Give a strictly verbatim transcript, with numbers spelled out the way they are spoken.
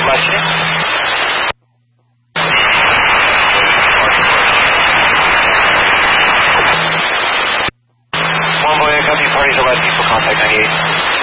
Last name? One boy, copy, parties are last people, contact ninety-eight.